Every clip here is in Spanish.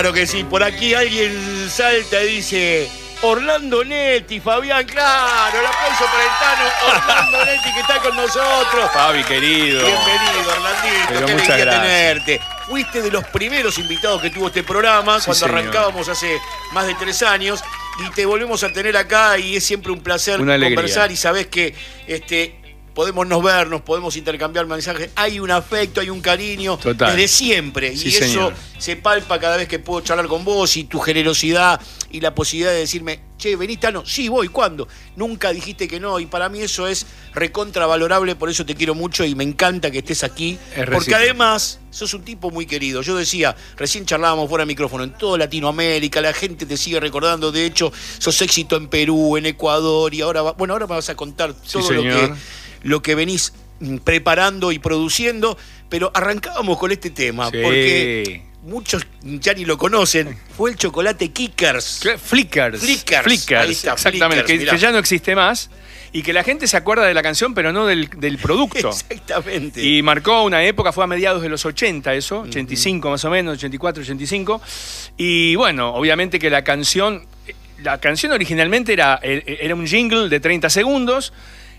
Claro que sí, por aquí alguien salta y dice Orlando Netti, Fabián, claro, el aplauso para el Tano, Orlando Netti que está con nosotros. Fabi, querido. Bienvenido, Orlandito, pero qué muchas alegría gracias. tenerte. Fuiste de los primeros invitados que tuvo este programa Sí, cuando señor. arrancábamos hace más de 3 años y te volvemos a tener acá y es siempre un placer Una alegría. conversar y sabés que podemos no vernos, podemos intercambiar mensajes, hay un afecto, hay un cariño Total. desde siempre Sí, y señor. eso se palpa cada vez que puedo charlar con vos y tu generosidad y la posibilidad de decirme, che, venís Tano, sí, voy, ¿cuándo? Nunca dijiste que no y para mí eso es recontravalorable, por eso te quiero mucho y me encanta que estés aquí, Es porque recíproco. además sos un tipo muy querido. Yo decía, recién charlábamos fuera de micrófono, en toda Latinoamérica la gente te sigue recordando, de hecho sos éxito en Perú, en Ecuador y ahora, ahora me vas a contar todo señor. lo que venís preparando y produciendo, pero arrancábamos con este tema, Sí. porque muchos ya ni lo conocen, fue el chocolate Kickers. Flickers. Ahí está, Exactamente, Flickers, mirá. que ya no existe más y que la gente se acuerda de la canción, pero no del producto. Exactamente. Y marcó una época, fue a mediados de los 80 eso, 85 más o menos, 84, 85. Y bueno, obviamente que la canción originalmente era un jingle de 30 segundos.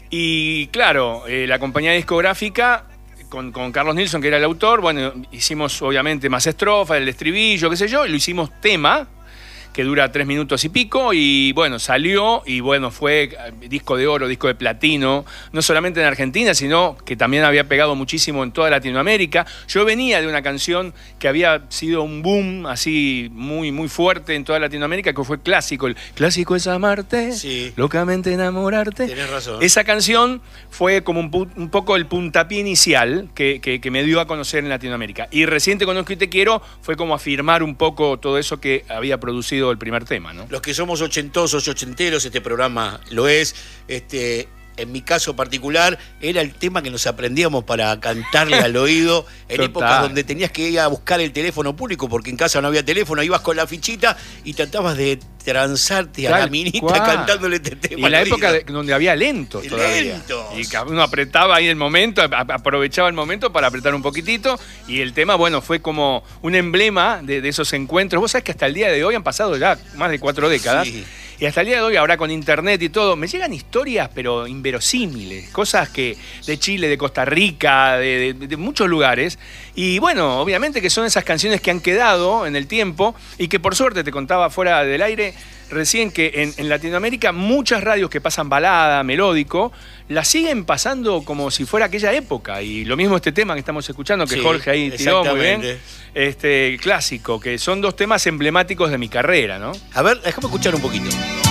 Y claro, la compañía discográfica, con Carlos Nilsson, que era el autor, bueno, hicimos obviamente más estrofas, el estribillo, qué sé yo, y lo hicimos tema, que dura 3 minutos y pico, y bueno, salió, y bueno, fue disco de oro, disco de platino, no solamente en Argentina, sino que también había pegado muchísimo en toda Latinoamérica. Yo venía de una canción que había sido un boom así muy, muy fuerte en toda Latinoamérica, que fue clásico. El clásico es amarte, Sí. locamente enamorarte. Tenés razón. Esa canción fue como un poco el puntapié inicial que me dio a conocer en Latinoamérica. Y Recién te conozco y te quiero fue como afirmar un poco todo eso que había producido el primer tema, ¿no? Los que somos ochentosos y ochenteros, este programa lo es. En mi caso particular, era el tema que nos aprendíamos para cantarle al oído en Total. épocas donde tenías que ir a buscar el teléfono público porque en casa no había teléfono, ibas con la fichita y tratabas de transarte a Tal la minita cual. cantándole este tema. Y en la al época oído. donde había lentos todavía. Lentos. Y que uno apretaba ahí el momento, aprovechaba el momento para apretar un poquitito. Y el tema, bueno, fue como un emblema de esos encuentros. Vos sabés que hasta el día de hoy han pasado ya más de 4 décadas. Sí. Y hasta el día de hoy, ahora con internet y todo, me llegan historias, pero inverosímiles. Cosas que de Chile, de Costa Rica, de muchos lugares. Y bueno, obviamente que son esas canciones que han quedado en el tiempo y que por suerte, te contaba fuera del aire recién, que en Latinoamérica muchas radios que pasan balada, melódico, la siguen pasando como si fuera aquella época. Y lo mismo este tema que estamos escuchando, que Sí, Jorge ahí tiró muy bien. exactamente. Clásico, que son 2 temas emblemáticos de mi carrera, ¿no? A ver, déjame escuchar un poquito.